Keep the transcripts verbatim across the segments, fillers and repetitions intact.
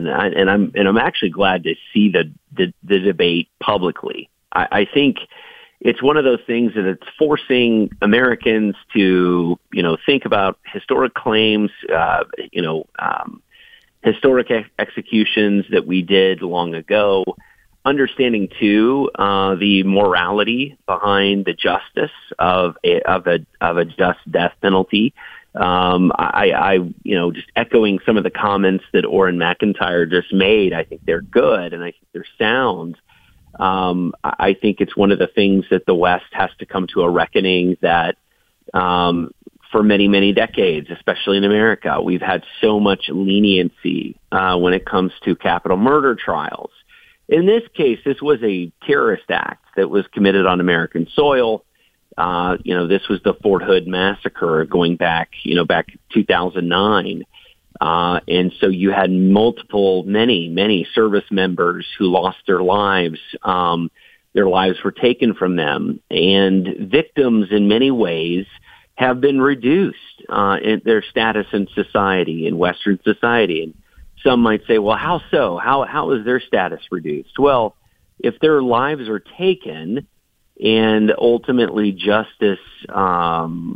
and I, and I'm and I'm actually glad to see the the, the debate publicly. I, I think it's one of those things that it's forcing Americans to, you know, think about historic claims, uh, you know, um, historic ex- executions that we did long ago. Understanding too uh, the morality behind the justice of a of a of a just death penalty. Um, I, I, you know, just echoing some of the comments that Orrin McIntyre just made. I think they're good and I think they're sound. Um, I think it's one of the things that the West has to come to a reckoning that um, for many many decades, especially in America, we've had so much leniency uh, when it comes to capital murder trials. In this case, this was a terrorist act that was committed on American soil. Uh, you know, this was the Fort Hood massacre going back, you know, back two thousand nine. Uh, and so you had multiple, many, many service members who lost their lives. Um, their lives were taken from them. And victims in many ways have been reduced uh, in their status in society, in Western society. And some might say, well, how so? How how is their status reduced? Well, if their lives are taken and ultimately justice um,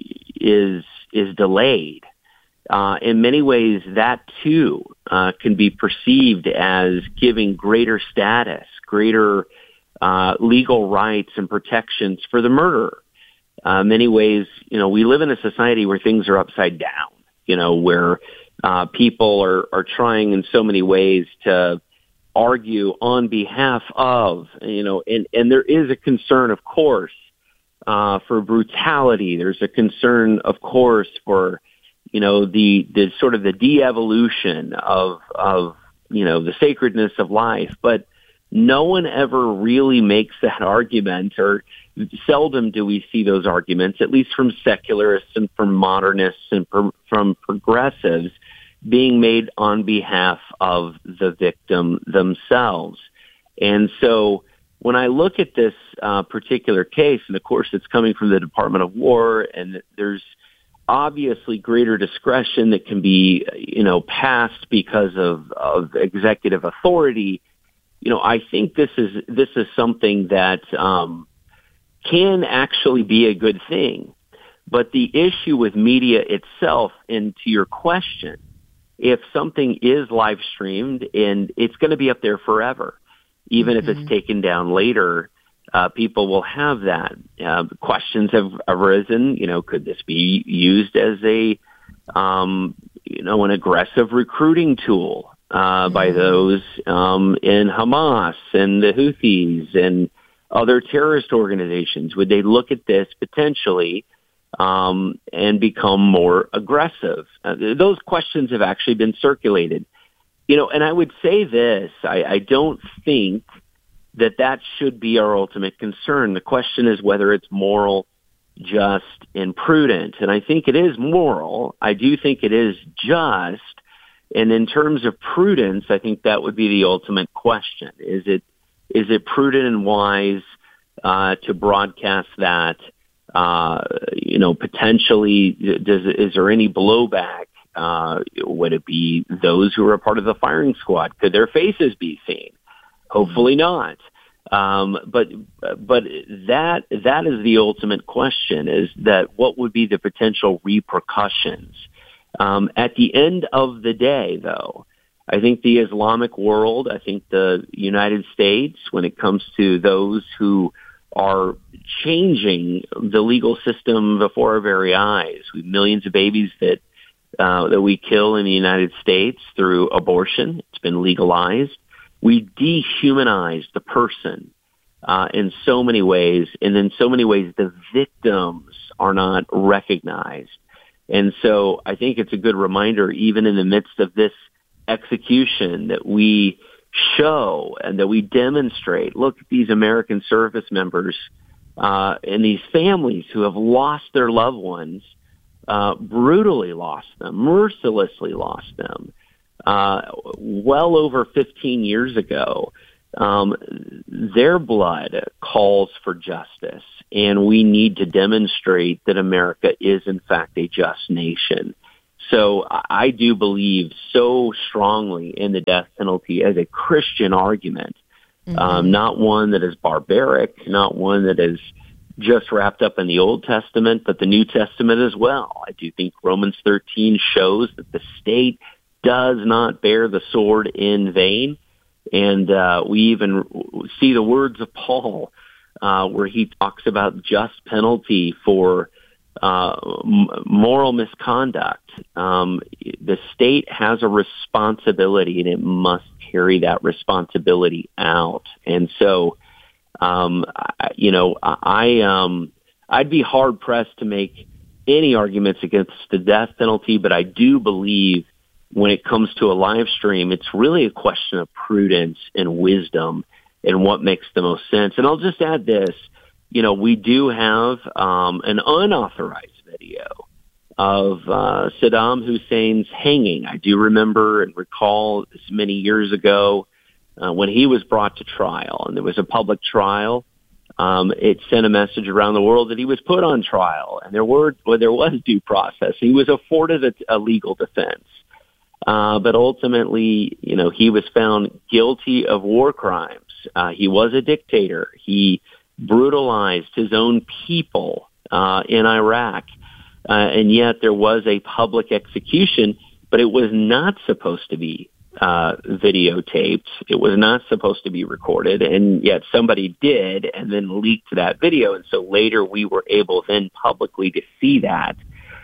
is is delayed, uh, in many ways that too uh, can be perceived as giving greater status, greater uh, legal rights and protections for the murderer. Uh, many ways, you know, we live in a society where things are upside down. You know, where Uh, people are, are trying in so many ways to argue on behalf of, you know, and, and there is a concern, of course, uh, for brutality. There's a concern, of course, for, you know, the, the sort of the de-evolution of, of, you know, the sacredness of life. But no one ever really makes that argument, or seldom do we see those arguments, at least from secularists and from modernists and from, from progressives, being made on behalf of the victim themselves. And so when I look at this uh, particular case, and of course it's coming from the Department of War, and there's obviously greater discretion that can be, you know, passed because of, of executive authority, you know, I think this is this is something that um, can actually be a good thing. But the issue with media itself, and to your question, if something is live streamed and it's going to be up there forever, even mm-hmm. if it's taken down later, uh, people will have that. Uh, questions have arisen. You know, could this be used as a, um, you know, an aggressive recruiting tool uh, mm-hmm. by those um, in Hamas and the Houthis and other terrorist organizations? Would they look at this potentially Um, and become more aggressive? Uh, those questions have actually been circulated. You know, and I would say this, I, I don't think that that should be our ultimate concern. The question is whether it's moral, just, and prudent. And I think it is moral. I do think it is just. And in terms of prudence, I think that would be the ultimate question. Is it is it prudent and wise uh, to broadcast that? Uh, you know, potentially, does is there any blowback? Uh, would it be those who are a part of the firing squad? Could their faces be seen? Hopefully not. Um, but but that that is the ultimate question: is that what would be the potential repercussions? Um, at the end of the day, though, I think the Islamic world, I think the United States, when it comes to those who are changing the legal system before our very eyes. We have millions of babies that uh, that we kill in the United States through abortion. It's been legalized. We dehumanize the person uh, in so many ways, and in so many ways the victims are not recognized. And so I think it's a good reminder, even in the midst of this execution, that we show and that we demonstrate, look at these American service members uh, and these families who have lost their loved ones, uh, brutally lost them, mercilessly lost them, uh, well over fifteen years ago. Um, their blood calls for justice, and we need to demonstrate that America is, in fact, a just nation. So I do believe so strongly in the death penalty as a Christian argument, mm-hmm. um, not one that is barbaric, not one that is just wrapped up in the Old Testament, but the New Testament as well. I do think Romans thirteen shows that the state does not bear the sword in vain. And uh, we even see the words of Paul uh, where he talks about just penalty for uh, m- moral misconduct. Um, the state has a responsibility, and it must carry that responsibility out. And so, um, I, you know, I um, I'd be hard pressed to make any arguments against the death penalty, but I do believe when it comes to a live stream, it's really a question of prudence and wisdom and what makes the most sense. And I'll just add this, you know, we do have um, an unauthorized video of uh, Saddam Hussein's hanging. I do remember and recall this many years ago uh, when he was brought to trial, and there was a public trial. Um, it sent a message around the world that he was put on trial, and there were well, there was due process. He was afforded a, a legal defense. Uh, but ultimately, you know, he was found guilty of war crimes. Uh, he was a dictator. He brutalized his own people uh, in Iraq. Uh, and yet there was a public execution, but it was not supposed to be uh, videotaped. It was not supposed to be recorded. And yet somebody did and then leaked that video. And so later we were able then publicly to see that.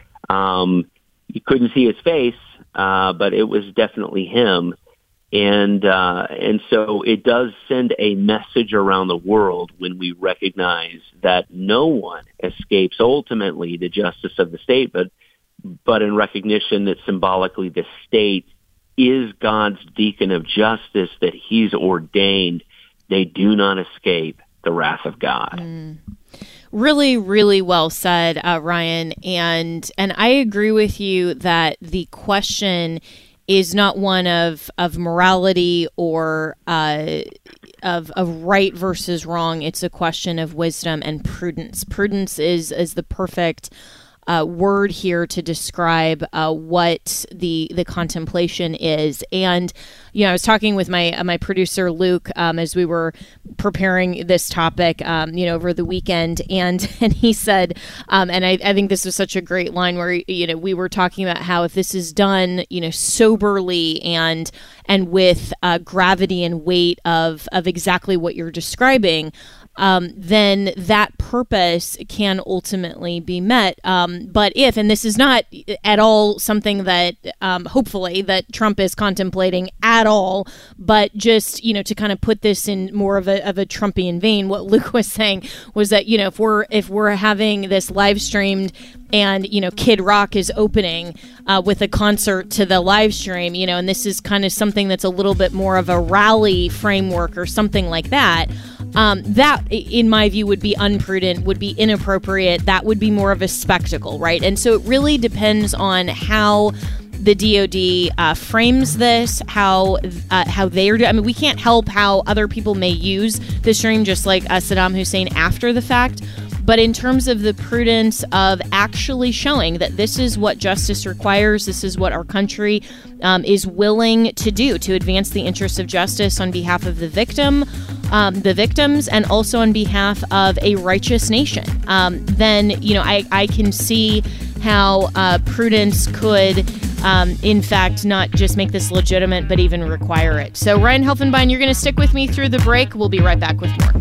Um, you couldn't see his face. Uh, but it was definitely him. And, uh, and so it does send a message around the world when we recognize that no one escapes ultimately the justice of the state, but, but in recognition that symbolically the state is God's deacon of justice that he's ordained. They do not escape the wrath of God. Mm. Really, really well said, uh, Ryan. And and I agree with you that the question is not one of of morality or uh, of of right versus wrong. It's a question of wisdom and prudence. Prudence is is the perfect Uh, word here to describe uh, what the the contemplation is. And you know, I was talking with my uh, my producer Luke um, as we were preparing this topic, um, you know, over the weekend, and and he said, um, and I, I think this was such a great line where you know we were talking about how if this is done, you know, soberly and and with uh, gravity and weight of of exactly what you're describing. Um, then that purpose can ultimately be met. Um, but if, and this is not at all something that um, hopefully that Trump is contemplating at all, but just, you know, to kind of put this in more of a, of a Trumpian vein, what Luke was saying was that, you know, if we're, if we're having this live streamed and, you know, Kid Rock is opening uh, with a concert to the live stream, you know, and this is kind of something that's a little bit more of a rally framework or something like that. Um, that, in my view, would be unprudent, would be inappropriate. That would be more of a spectacle, right? And so it really depends on how the D O D uh, frames this, how uh, how they're doing. I mean, we can't help how other people may use the stream, just like uh, Saddam Hussein after the fact. But in terms of the prudence of actually showing that this is what justice requires, this is what our country um, is willing to do to advance the interests of justice on behalf of the victim, um, the victims, and also on behalf of a righteous nation, um, then, you know, I, I can see how uh, prudence could, um, in fact, not just make this legitimate, but even require it. So, Ryan Helfenbein, you're going to stick with me through the break. We'll be right back with more.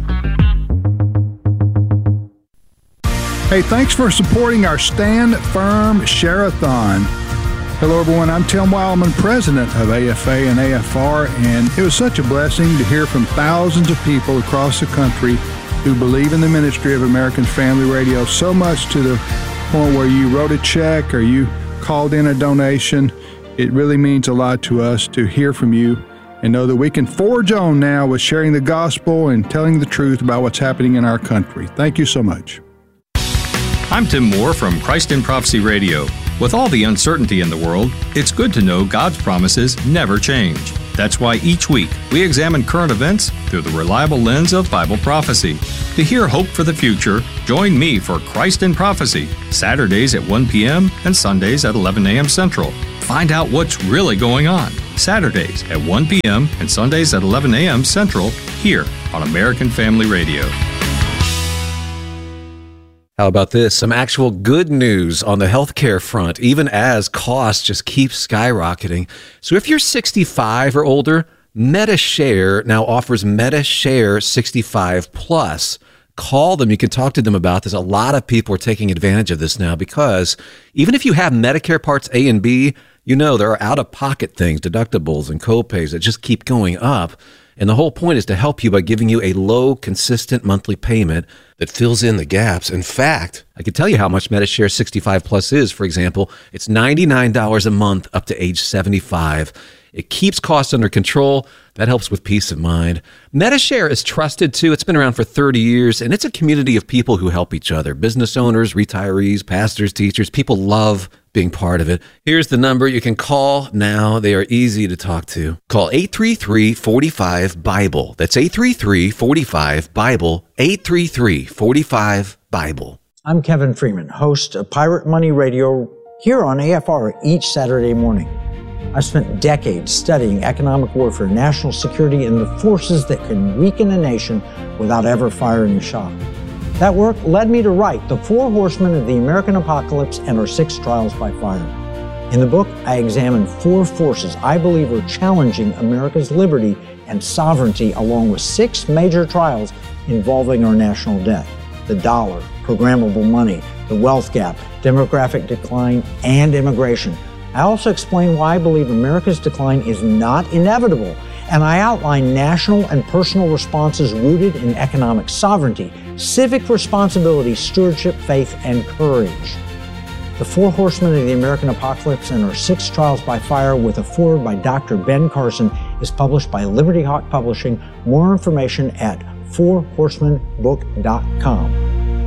Hey, thanks for supporting our Stand Firm Share-a-thon. Hello, everyone. I'm Tim Wildman, president of A F A and A F R, and it was such a blessing to hear from thousands of people across the country who believe in the ministry of American Family Radio so much to the point where you wrote a check or you called in a donation. It really means a lot to us to hear from you and know that we can forge on now with sharing the gospel and telling the truth about what's happening in our country. Thank you so much. I'm Tim Moore from Christ in Prophecy Radio. With all the uncertainty in the world, it's good to know God's promises never change. That's why each week we examine current events through the reliable lens of Bible prophecy. To hear hope for the future, join me for Christ in Prophecy, Saturdays at one p.m. and Sundays at eleven a.m. Central. Find out what's really going on. Saturdays at one p.m. and Sundays at eleven a.m. Central, here on American Family Radio. How about this? Some actual good news on the healthcare front, even as costs just keep skyrocketing. So if you're sixty-five or older, MediShare now offers MediShare sixty-five plus. Call them. You can talk to them about this. A lot of people are taking advantage of this now because even if you have Medicare Parts A and B, you know there are out-of-pocket things, deductibles and copays that just keep going up. And the whole point is to help you by giving you a low, consistent monthly payment that fills in the gaps. In fact, I can tell you how much MediShare sixty-five plus is. For example, it's ninety-nine dollars a month up to age seventy-five. It keeps costs under control. That helps with peace of mind. MediShare is trusted, too. It's been around for thirty years, and it's a community of people who help each other. Business owners, retirees, pastors, teachers. People love being part of it. Here's the number you can call now. They are easy to talk to. Call eight three three, four five, BIBLE. That's eight three three, four five, BIBLE, eight three three, four five, BIBLE. I'm Kevin Freeman, host of Pirate Money Radio here on A F R each Saturday morning. I've spent decades studying economic warfare, national security, and the forces that can weaken a nation without ever firing a shot. That work led me to write The Four Horsemen of the American Apocalypse and Our Six Trials by Fire. In the book, I examine four forces I believe are challenging America's liberty and sovereignty, along with six major trials involving our national debt: the dollar, programmable money, the wealth gap, demographic decline, and immigration. I also explain why I believe America's decline is not inevitable, and I outline national and personal responses rooted in economic sovereignty, civic responsibility, stewardship, faith, and courage. The Four Horsemen of the American Apocalypse and Our Six Trials by Fire, with a foreword by Doctor Ben Carson, is published by Liberty Hawk Publishing. More information at four horsemen book dot com.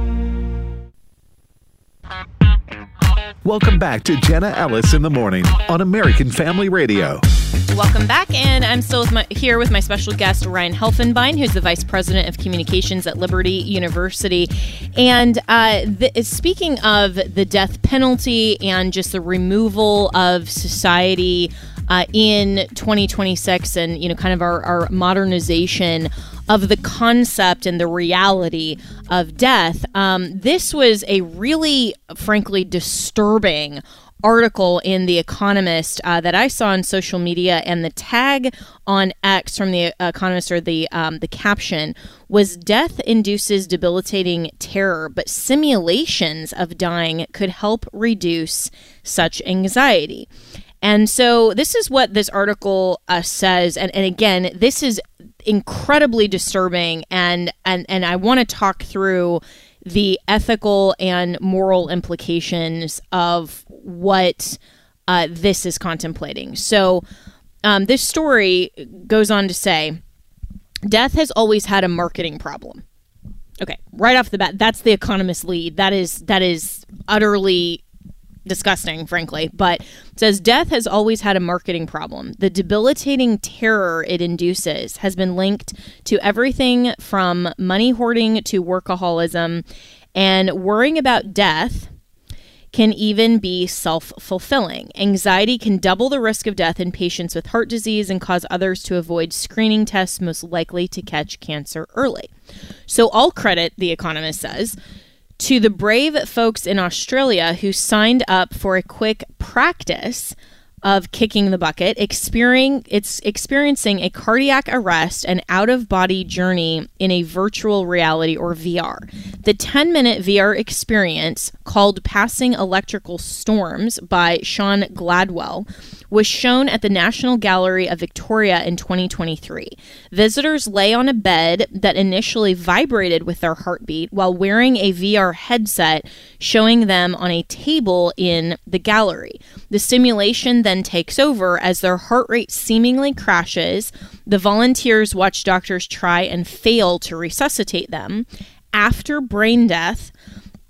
Welcome back to Jenna Ellis in the Morning on American Family Radio. Welcome back, and I'm still with my, here with my special guest, Ryan Helfenbein, who's the Vice President of Communications at Liberty University. And uh, the, speaking of the death penalty and just the removal of society uh, in twenty twenty-six and, you know, kind of our, our modernization of the concept and the reality of death, um, this was a really, frankly, disturbing article in The Economist uh, that I saw on social media, and the tag on X from The Economist, or the um, the caption, was "Death induces debilitating terror, but simulations of dying could help reduce such anxiety." And so this is what this article uh, says. And, and again, this is incredibly disturbing. And, and, and I want to talk through the ethical and moral implications of what uh, this is contemplating. So um, this story goes on to say, death has always had a marketing problem. Okay, right off the bat, that's the Economist lead. That is that is utterly disgusting, frankly, but it says death has always had a marketing problem. The debilitating terror it induces has been linked to everything from money hoarding to workaholism, and worrying about death can even be self-fulfilling. Anxiety can double the risk of death in patients with heart disease and cause others to avoid screening tests most likely to catch cancer early. So all credit, The Economist says, to the brave folks in Australia who signed up for a quick practice of kicking the bucket, experiencing, it's experiencing a cardiac arrest and out-of-body journey in a virtual reality, or V R. The ten-minute V R experience, called Passing Electrical Storms by Sean Gladwell, was shown at the National Gallery of Victoria in twenty twenty-three. Visitors lay on a bed that initially vibrated with their heartbeat while wearing a V R headset showing them on a table in the gallery. The simulation then takes over as their heart rate seemingly crashes. The volunteers watch doctors try and fail to resuscitate them. After brain death,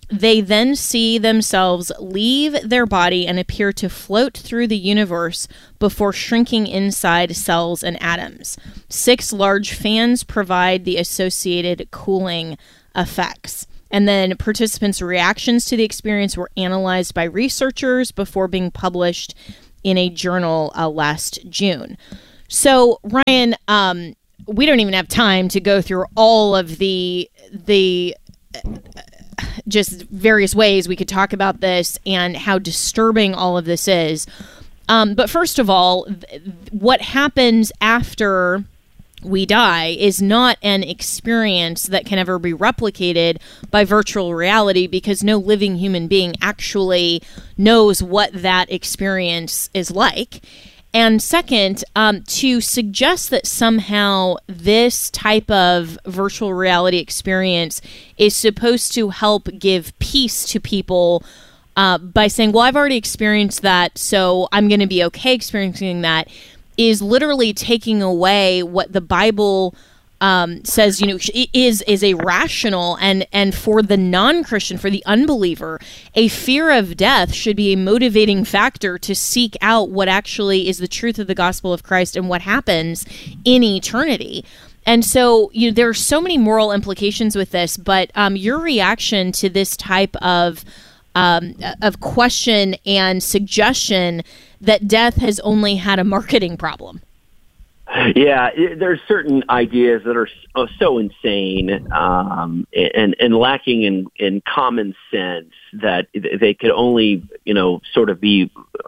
They then see themselves leave their body and appear to float through the universe before shrinking inside cells and atoms. Six large fans provide the associated cooling effects. And then participants' reactions to the experience were analyzed by researchers before being published in a journal uh, last June. So, Ryan, um, we don't even have time to go through all of the the just various ways we could talk about this and how disturbing all of this is. Um, but first of all, th- what happens after we die is not an experience that can ever be replicated by virtual reality, because no living human being actually knows what that experience is like. And second, um, to suggest that somehow this type of virtual reality experience is supposed to help give peace to people uh, by saying, well, I've already experienced that, so I'm going to be okay experiencing that, is literally taking away what the Bible um, says, you know, is is a rational, and and for the non-Christian, for the unbeliever, a fear of death should be a motivating factor to seek out what actually is the truth of the gospel of Christ and what happens in eternity. And so, you know, there are so many moral implications with this, but um, your reaction to this type of um, of question and suggestion that death has only had a marketing problem. Yeah, there's certain ideas that are so insane um, and, and lacking in, in common sense that they could only, you know, sort of be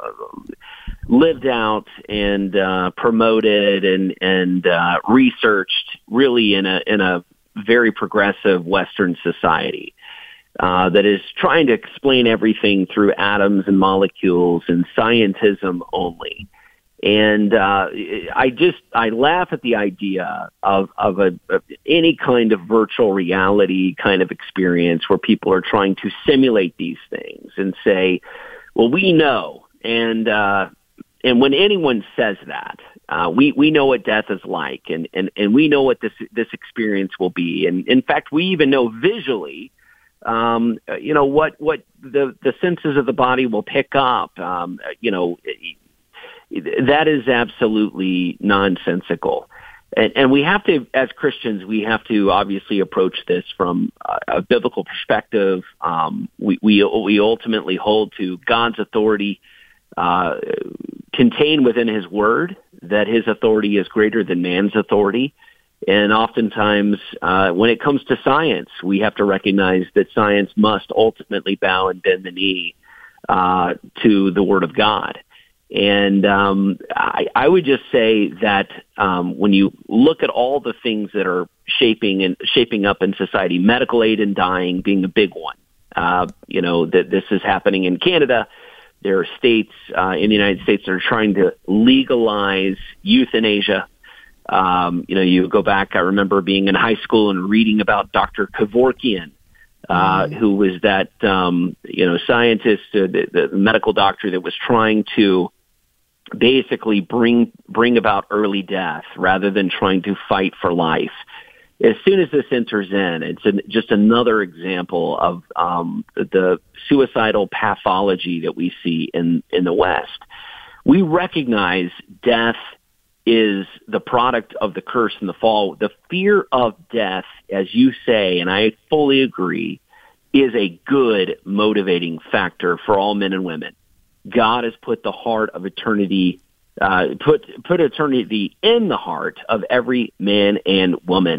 lived out and uh, promoted and and uh, researched really in a in a very progressive Western society uh, that is trying to explain everything through atoms and molecules and scientism only. And uh, I just I laugh at the idea of of, a, of any kind of virtual reality kind of experience where people are trying to simulate these things and say, well, we know. And uh, and when anyone says that, uh, we we know what death is like, and, and, and we know what this this experience will be. And in fact, we even know visually, um, you know, what what the the senses of the body will pick up. Um, you know. That is absolutely nonsensical. And, and we have to, as Christians, we have to obviously approach this from a, a biblical perspective. Um, we, we, we ultimately hold to God's authority uh, contained within his word, that his authority is greater than man's authority. And oftentimes, uh, when it comes to science, we have to recognize that science must ultimately bow and bend the knee uh, to the word of God. And um, I, I would just say that um, when you look at all the things that are shaping and shaping up in society, medical aid in dying being a big one. Uh, you know, that this is happening in Canada. There are states uh, in the United States that are trying to legalize euthanasia. Um, you know, you go back, I remember being in high school and reading about Doctor Kevorkian, uh, who was that, um, you know, scientist, uh, the, the medical doctor that was trying to basically bring bring about early death rather than trying to fight for life. As soon as this enters in, it's an, just another example of um, the suicidal pathology that we see in, in the West. We recognize death is the product of the curse and the fall. The fear of death, as you say, and I fully agree, is a good motivating factor for all men and women. God has put the heart of eternity, uh, put put eternity in the heart of every man and woman.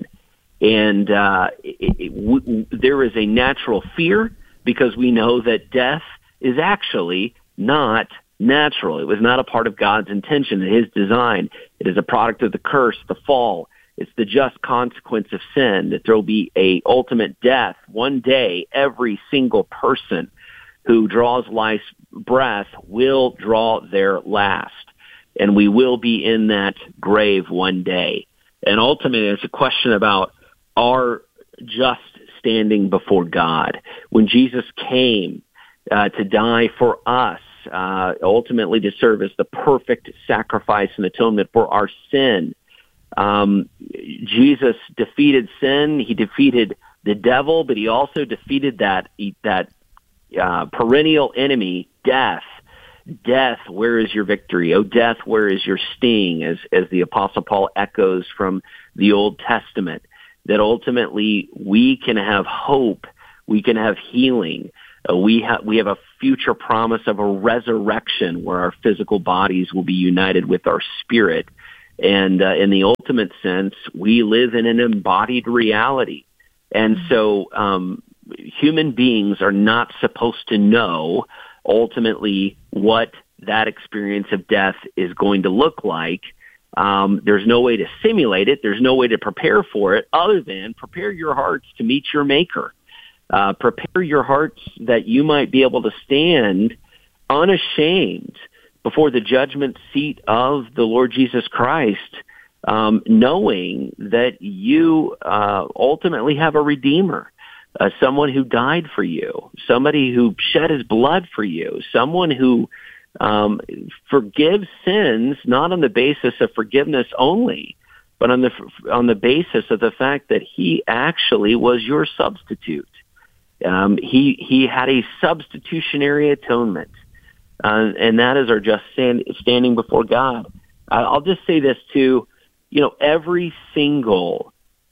And uh, it, it, w- there is a natural fear because we know that death is actually not natural. It was not a part of God's intention, his design. It is a product of the curse, the fall. It's the just consequence of sin, that there will be a ultimate death. One day, every single person who draws life's breath will draw their last. And we will be in that grave one day. And ultimately, it's a question about our just standing before God. When Jesus came uh, to die for us, uh, ultimately to serve as the perfect sacrifice and atonement for our sin, um, Jesus defeated sin. He defeated the devil, but he also defeated that that uh, perennial enemy, death. Death, where is your victory? Oh, death, where is your sting? As as the Apostle Paul echoes from the Old Testament, that ultimately we can have hope, we can have healing. Uh, we have we have a future promise of a resurrection where our physical bodies will be united with our spirit. And uh, in the ultimate sense, we live in an embodied reality. And so um, human beings are not supposed to know ultimately what that experience of death is going to look like. Um, there's no way to simulate it. There's no way to prepare for it other than prepare your hearts to meet your Maker. Uh, prepare your hearts that you might be able to stand unashamed before the judgment seat of the Lord Jesus Christ, um, knowing that you uh, ultimately have a Redeemer, uh, someone who died for you, somebody who shed his blood for you, someone who um, forgives sins not on the basis of forgiveness only, but on the on the basis of the fact that he actually was your substitute. Um, he he had a substitutionary atonement. Uh, and that is our just stand, standing before God. Uh, I'll just say this too, you know, every single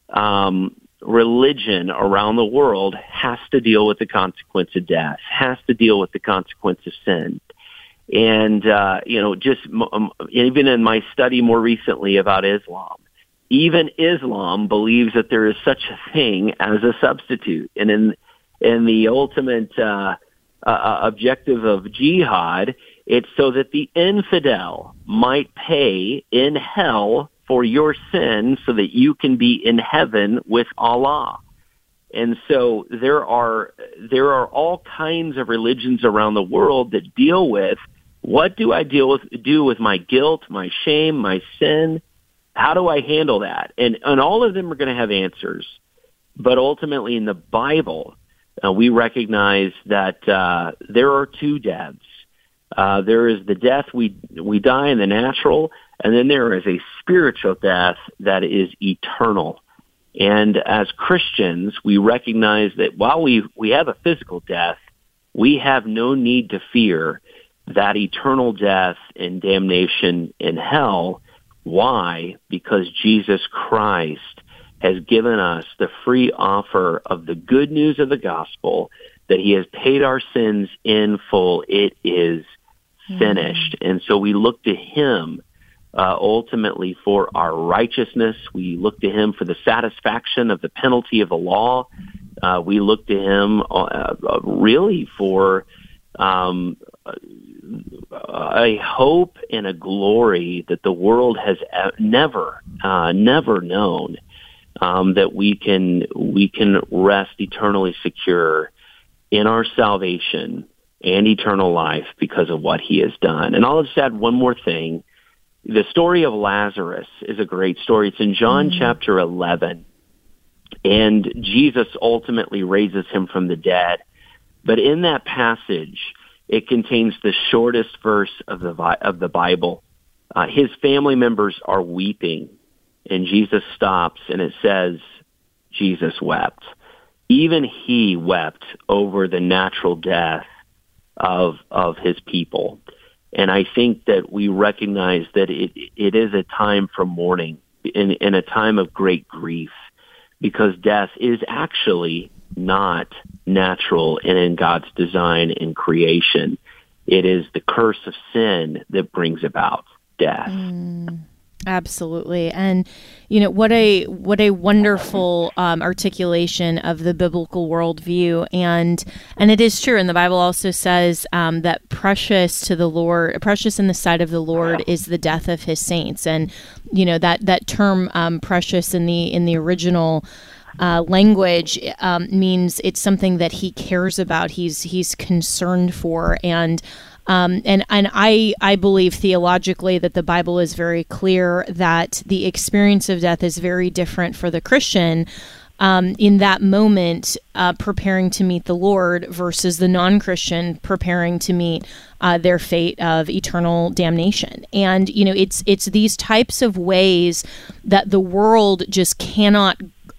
um, religion around the world has to deal with the consequence of death, has to deal with the consequence of sin. And, uh, you know, just um, even in my study more recently about Islam, even Islam believes that there is such a thing as a substitute. And in, in the ultimate uh Uh, objective of jihad, it's so that the infidel might pay in hell for your sin so that you can be in heaven with Allah. And so there are there are all kinds of religions around the world that deal with, what do I deal with do with my guilt, my shame, my sin? How do I handle that? And and all of them are going to have answers. But ultimately in the Bible, Uh, we recognize that uh, there are two deaths. Uh, there is the death we we die in the natural, and then there is a spiritual death that is eternal. And as Christians, we recognize that while we, we have a physical death, we have no need to fear that eternal death and damnation in hell. Why? Because Jesus Christ has given us the free offer of the good news of the gospel that he has paid our sins in full. It is finished. Mm. And so we look to him uh, ultimately for our righteousness. We look to him for the satisfaction of the penalty of the law. Uh, we look to him uh, really for um, a hope and a glory that the world has never, uh, never known. Um, that we can we can rest eternally secure in our salvation and eternal life because of what he has done. And I'll just add one more thing. The story of Lazarus is a great story. It's in John mm-hmm. chapter eleven, and Jesus ultimately raises him from the dead. But in that passage, it contains the shortest verse of the of the Bible. Uh, his family members are weeping. And Jesus stops, and it says, Jesus wept. Even he wept over the natural death of of his people. And I think that we recognize that it it is a time for mourning, in, in a time of great grief, because death is actually not natural and in God's design and creation. It is the curse of sin that brings about death. Mm. Absolutely. And, you know, what a what a wonderful um, articulation of the biblical worldview. And and it is true. And the Bible also says um, that precious to the Lord, precious in the sight of the Lord is the death of his saints. And, you know, that that term um, precious in the in the original uh, language um, means it's something that he cares about. He's he's concerned for. And Um, and and I, I believe theologically that the Bible is very clear that the experience of death is very different for the Christian um, in that moment, uh, preparing to meet the Lord versus the non-Christian preparing to meet uh, their fate of eternal damnation. And, you know, it's it's these types of ways that the world just cannot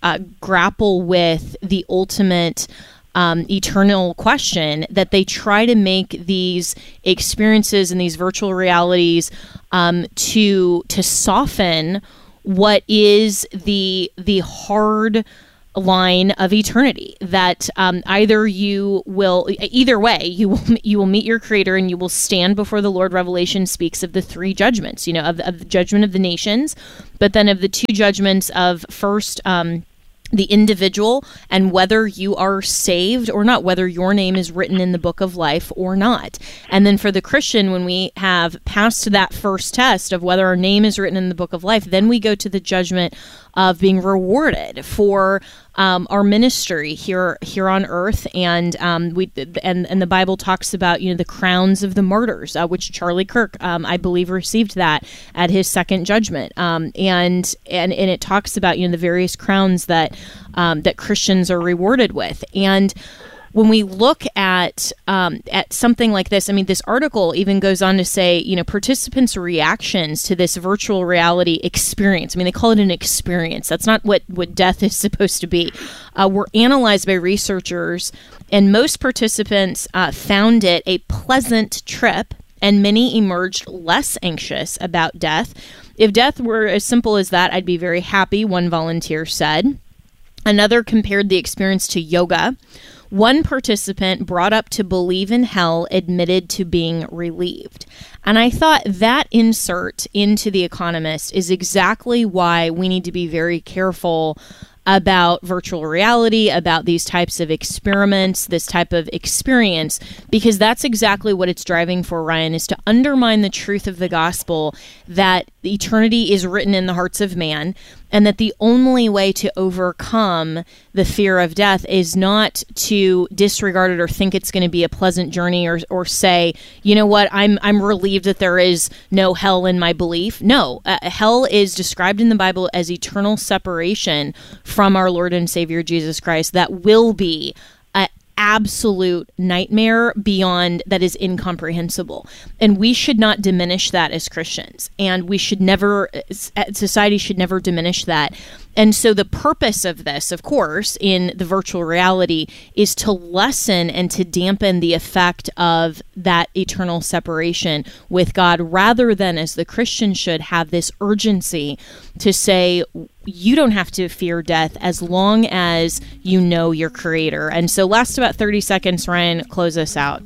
uh, grapple with the ultimate Um, eternal question, that they try to make these experiences and these virtual realities um, to to soften what is the the hard line of eternity. That um, either you will, either way, you will you will meet your Creator and you will stand before the Lord. Revelation speaks of the three judgments, you know, of, of the judgment of the nations, but then of the two judgments of first. Um, the individual and whether you are saved or not, whether your name is written in the book of life or not. And then for the Christian, when we have passed that first test of whether our name is written in the book of life, then we go to the judgment of being rewarded for um, our ministry here here on earth. And um, we and and the Bible talks about, you know, the crowns of the martyrs, uh, which Charlie Kirk, um, I believe, received that at his second judgment. Um, and and and it talks about, you know, the various crowns that um, that Christians are rewarded with. And when we look at um, at something like this, I mean, this article even goes on to say, you know, participants' reactions to this virtual reality experience. I mean, they call it an experience. That's not what, what death is supposed to be. Uh, were analyzed by researchers, and most participants uh, found it a pleasant trip, and many emerged less anxious about death. If death were as simple as that, I'd be very happy, one volunteer said. Another compared the experience to yoga. One participant brought up to believe in hell admitted to being relieved. And I thought that insert into The Economist is exactly why we need to be very careful about virtual reality, about these types of experiments, this type of experience, because that's exactly what it's driving for, Ryan, is to undermine the truth of the gospel that eternity is written in the hearts of man, and that the only way to overcome the fear of death is not to disregard it or think it's going to be a pleasant journey, or or say, you know what, I'm I'm relieved that there is no hell in my belief. No, uh, hell is described in the Bible as eternal separation from our Lord and Savior Jesus Christ that will be an absolute nightmare beyond that is incomprehensible. And we should not diminish that as Christians. And we should never, society should never diminish that. And so the purpose of this, of course, in the virtual reality is to lessen and to dampen the effect of that eternal separation with God, rather than, as the Christian should, have this urgency to say, you don't have to fear death as long as you know your Creator. And so last about thirty seconds, Ryan, close us out.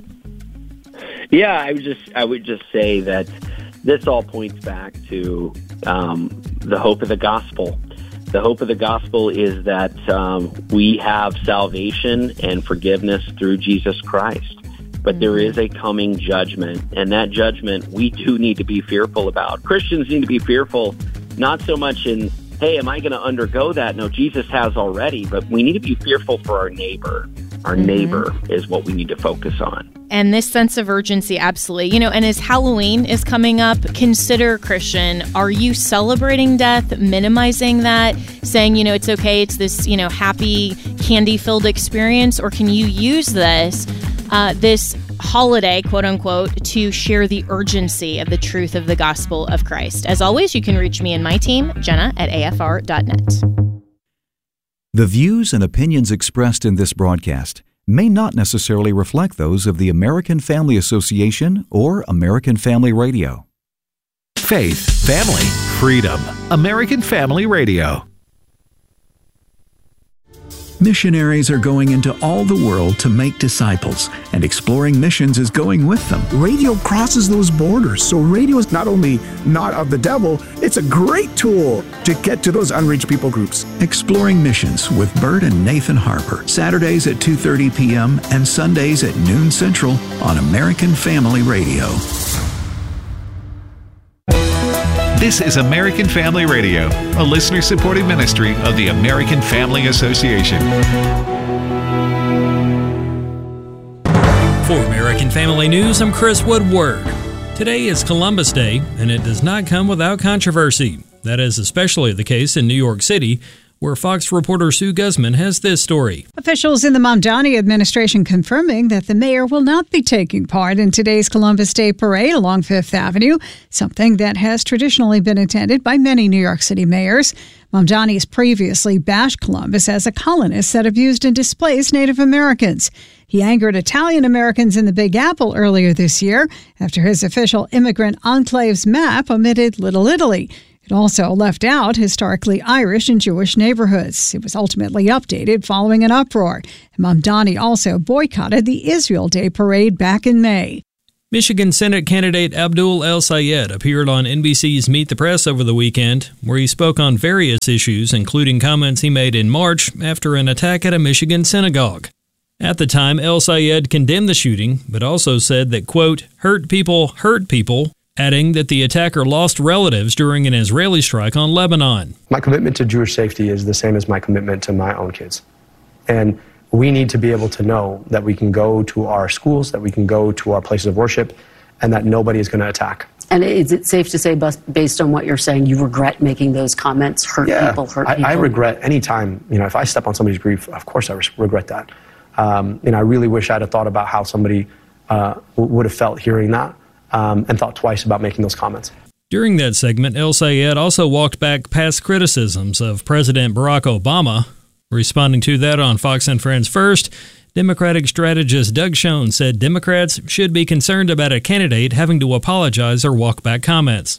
Yeah, I would just I would just say that this all points back to um, the hope of the gospel. The hope of the gospel is that um, we have salvation and forgiveness through Jesus Christ. But there is a coming judgment, and that judgment we do need to be fearful about. Christians need to be fearful, not so much in, hey, am I going to undergo that? No, Jesus has already, but we need to be fearful for our neighbor. Our mm-hmm. neighbor is what we need to focus on. And this sense of urgency, absolutely. You know, and as Halloween is coming up, consider, Christian, are you celebrating death, minimizing that, saying, you know, it's okay, it's this, you know, happy, candy-filled experience, or can you use this, uh, this holiday, quote unquote, to share the urgency of the truth of the gospel of Christ? As always, you can reach me and my team, Jenna at A F R dot net. The views and opinions expressed in this broadcast may not necessarily reflect those of the American Family Association or American Family Radio. Faith, family, freedom. American Family Radio. Missionaries are going into all the world to make disciples, and Exploring Missions is going with them. Radio crosses those borders, so radio is not only not of the devil, it's a great tool to get to those unreached people groups. Exploring Missions with Bert and Nathan Harper, Saturdays at two thirty p.m. and Sundays at noon Central on American Family Radio. This is American Family Radio, a listener-supported ministry of the American Family Association. For American Family News, I'm Chris Woodward. Today is Columbus Day, and it does not come without controversy. That is especially the case in New York City, where Fox reporter Sue Guzman has this story. Officials in the Mamdani administration confirming that the mayor will not be taking part in today's Columbus Day parade along Fifth Avenue, something that has traditionally been attended by many New York City mayors. Mamdani has previously bashed Columbus as a colonist that abused and displaced Native Americans. He angered Italian Americans in the Big Apple earlier this year after his official immigrant enclaves map omitted Little Italy. It also left out historically Irish and Jewish neighborhoods. It was ultimately updated following an uproar. Mamdani also boycotted the Israel Day parade back in May. Michigan Senate candidate Abdul El-Sayed appeared on N B C's Meet the Press over the weekend, where he spoke on various issues, including comments he made in March after an attack at a Michigan synagogue. At the time, El-Sayed condemned the shooting, but also said that, quote, hurt people hurt people, adding that the attacker lost relatives during an Israeli strike on Lebanon. My commitment to Jewish safety is the same as my commitment to my own kids. And we need to be able to know that we can go to our schools, that we can go to our places of worship, and that nobody is going to attack. And is it safe to say, based on what you're saying, you regret making those comments, hurt yeah, people, hurt I, people? I regret any time, you know, if I step on somebody's grief, of course I regret that. Um, and I really wish I'd have thought about how somebody uh, w- would have felt hearing that um, and thought twice about making those comments. During that segment, El-Sayed also walked back past criticisms of President Barack Obama. Responding to that on Fox and Friends First, Democratic strategist Doug Schoen said Democrats should be concerned about a candidate having to apologize or walk back comments.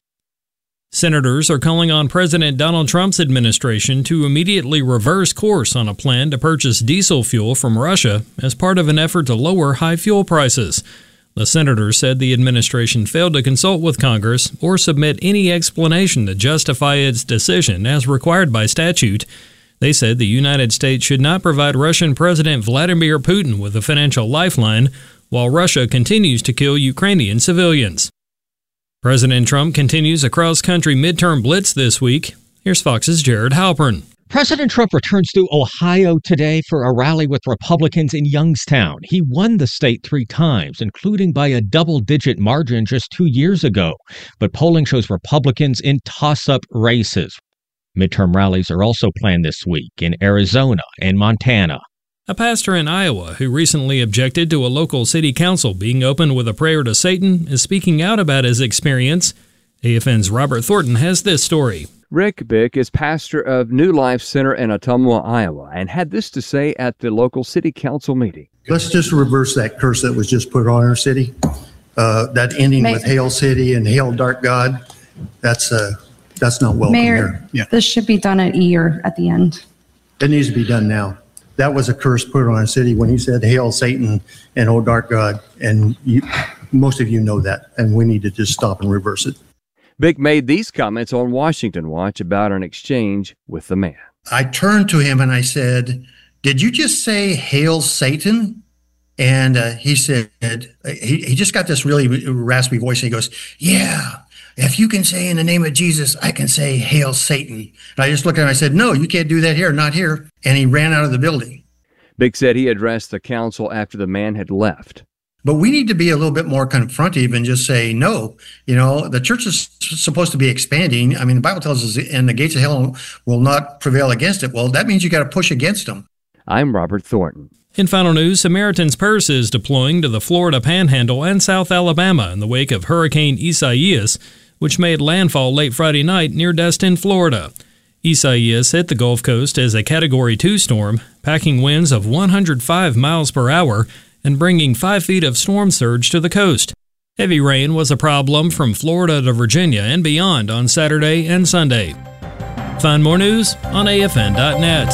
Senators are calling on President Donald Trump's administration to immediately reverse course on a plan to purchase diesel fuel from Russia as part of an effort to lower high fuel prices. The senators said the administration failed to consult with Congress or submit any explanation to justify its decision as required by statute. They said the United States should not provide Russian President Vladimir Putin with a financial lifeline while Russia continues to kill Ukrainian civilians. President Trump continues a cross-country midterm blitz this week. Here's Fox's Jared Halpern. President Trump returns to Ohio today for a rally with Republicans in Youngstown. He won the state three times, including by a double-digit margin just two years ago. But polling shows Republicans in toss-up races. Midterm rallies are also planned this week in Arizona and Montana. A pastor in Iowa who recently objected to a local city council being opened with a prayer to Satan is speaking out about his experience. A F N's Robert Thornton has this story. Rick Bick is pastor of New Life Center in Ottumwa, Iowa, and had this to say at the local city council meeting. Let's just reverse that curse that was just put on our city. Uh, that ending Mayor. with Hail City and Hail Dark God, that's uh, that's not welcome Mayor, here. Yeah. This should be done at E R at the end. It needs to be done now. That was a curse put on our city when he said, Hail Satan and Oh Dark God. And you, most of you know that, and we need to just stop and reverse it. Bick made these comments on Washington Watch about an exchange with the man. I turned to him and I said, did you just say Hail Satan? And uh, he said, he, he just got this really raspy voice. And he goes, yeah, if you can say in the name of Jesus, I can say Hail Satan. And I just looked at him and I said, no, you can't do that here, not here. And he ran out of the building. Bick said he addressed the council after the man had left. But we need to be a little bit more confrontive and just say, no, you know, the church is supposed to be expanding. I mean, the Bible tells us, and the gates of hell will not prevail against it. Well, that means you got to push against them. I'm Robert Thornton. In final news, Samaritan's Purse is deploying to the Florida Panhandle and South Alabama in the wake of Hurricane Isaias, which made landfall late Friday night near Destin, Florida. Isaias hit the Gulf Coast as a Category two storm, packing winds of one hundred five miles per hour and bringing five feet of storm surge to the coast. Heavy rain was a problem from Florida to Virginia and beyond on Saturday and Sunday. Find more news on A F N dot net.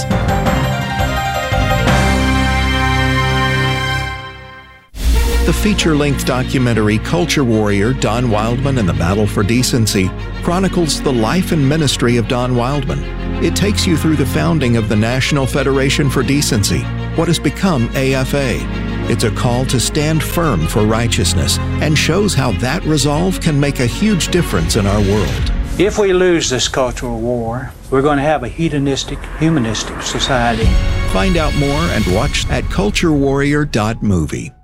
The feature-length documentary Culture Warrior, Don Wildman and the Battle for Decency chronicles the life and ministry of Don Wildman. It takes you through the founding of the National Federation for Decency, what has become A F A. It's a call to stand firm for righteousness and shows how that resolve can make a huge difference in our world. If we lose this cultural war, we're going to have a hedonistic, humanistic society. Find out more and watch at culture warrior dot movie.